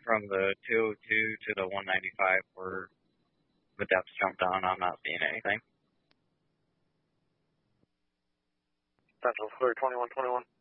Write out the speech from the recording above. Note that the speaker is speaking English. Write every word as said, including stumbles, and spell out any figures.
from the two oh two to the one ninety-five where the depths jumped on. I'm not seeing anything. Central Florida twenty-one twenty-one.